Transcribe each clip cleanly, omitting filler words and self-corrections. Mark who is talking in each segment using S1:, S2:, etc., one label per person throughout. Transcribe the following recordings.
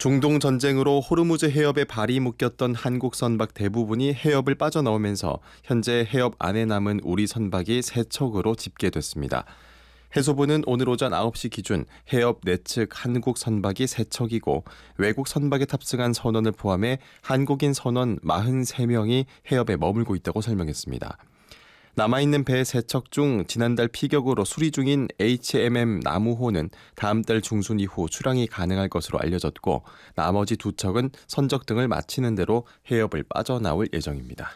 S1: 중동 전쟁으로 호르무즈 해협에 발이 묶였던 한국 선박 대부분이 해협을 빠져나오면서 현재 해협 안에 남은 우리 선박이 3척으로 집계됐습니다. 해수부는 오늘 오전 9시 기준 해협 내측 한국 선박이 3척이고 외국 선박에 탑승한 선원을 포함해 한국인 선원 43명이 해협에 머물고 있다고 설명했습니다. 남아있는 배 3척 중 지난달 피격으로 수리 중인 HMM 나무호는 다음 달 중순 이후 출항이 가능할 것으로 알려졌고 나머지 2척은 선적 등을 마치는 대로 해협을 빠져나올 예정입니다.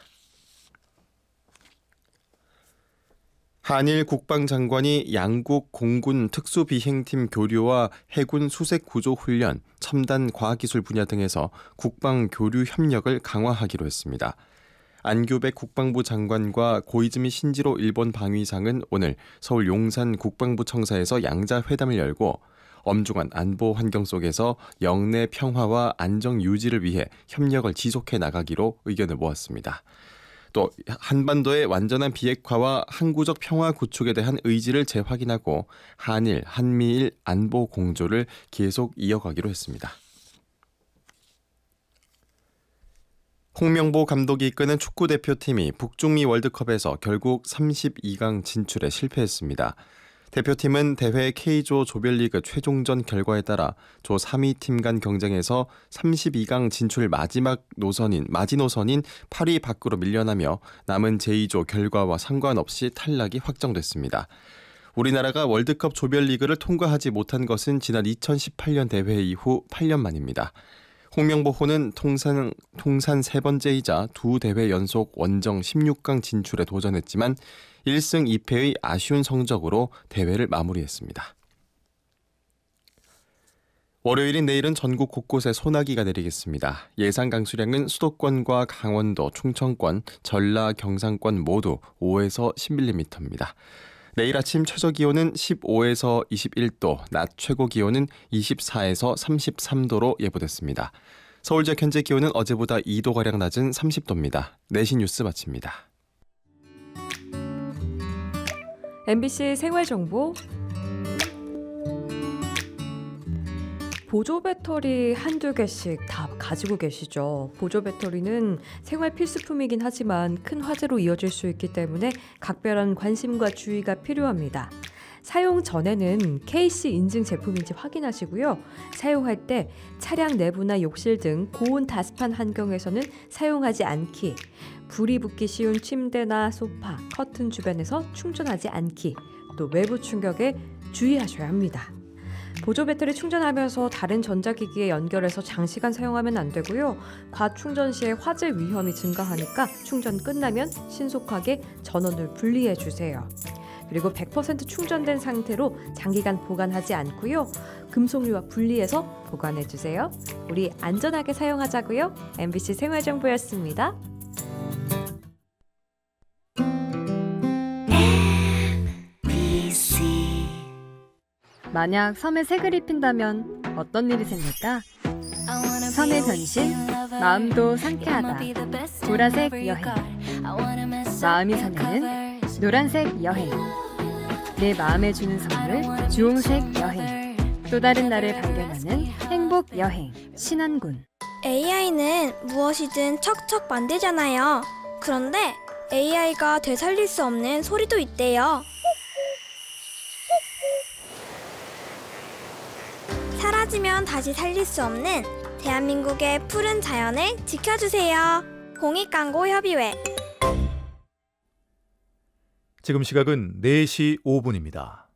S1: 한일 국방장관이 양국 공군 특수비행팀 교류와 해군 수색구조훈련, 첨단 과학기술 분야 등에서 국방 교류 협력을 강화하기로 했습니다. 안규백 국방부 장관과 고이즈미 신지로 일본 방위상은 오늘 서울 용산 국방부 청사에서 양자 회담을 열고 엄중한 안보 환경 속에서 영내 평화와 안정 유지를 위해 협력을 지속해 나가기로 의견을 모았습니다. 또 한반도의 완전한 비핵화와 항구적 평화 구축에 대한 의지를 재확인하고 한일, 한미일 안보 공조를 계속 이어가기로 했습니다. 홍명보 감독이 이끄는 축구대표팀이 북중미 월드컵에서 결국 32강 진출에 실패했습니다. 대표팀은 대회 K조 조별리그 최종전 결과에 따라 조 3위 팀 간 경쟁에서 32강 진출 마지노선인 8위 밖으로 밀려나며 남은 제2조 결과와 상관없이 탈락이 확정됐습니다. 우리나라가 월드컵 조별리그를 통과하지 못한 것은 지난 2018년 대회 이후 8년 만입니다. 홍명보호는 통산 3번째이자 2대회 연속 원정 16강 진출에 도전했지만 1승 2패의 아쉬운 성적으로 대회를 마무리했습니다. 월요일인 내일은 전국 곳곳에 소나기가 내리겠습니다. 예상 강수량은 수도권과 강원도, 충청권, 전라, 경상권 모두 5에서 10mm입니다. 내일 아침 최저기온은 15에서 21도, 낮 최고기온은 24에서 33도로 예보됐습니다. 서울 지역 현재 기온은 어제보다 2도가량 낮은 30도입니다. 내시 뉴스 마칩니다.
S2: MBC 생활정보 보조 배터리 한두 개씩 다 가지고 계시죠. 보조 배터리는 생활 필수품이긴 하지만 큰 화재로 이어질 수 있기 때문에 각별한 관심과 주의가 필요합니다. 사용 전에는 KC 인증 제품인지 확인하시고요. 사용할 때 차량 내부나 욕실 등 고온 다습한 환경에서는 사용하지 않기, 불이 붙기 쉬운 침대나 소파, 커튼 주변에서 충전하지 않기, 또 외부 충격에 주의하셔야 합니다. 보조 배터리 충전하면서 다른 전자기기에 연결해서 장시간 사용하면 안 되고요. 과충전 시에 화재 위험이 증가하니까 충전 끝나면 신속하게 전원을 분리해 주세요. 그리고 100% 충전된 상태로 장기간 보관하지 않고요. 금속류와 분리해서 보관해 주세요. 우리 안전하게 사용하자고요. MBC 생활정보였습니다. 만약 섬에 색을 입힌다면 어떤 일이 생길까? 섬의 변신, 마음도 상쾌하다. 보라색 여행. 마음이 설레는 노란색 여행. 내 마음에 주는 선물, 주홍색 여행. 또 다른 나를 발견하는 행복 여행. 신안군.
S3: AI는 무엇이든 척척 만들잖아요. 그런데 AI가 되살릴 수 없는 소리도 있대요. 사라지면 다시 살릴 수 없는 대한민국의 푸른 자연을 지켜주세요. 공익광고협의회.
S4: 지금 시각은 4시 5분입니다.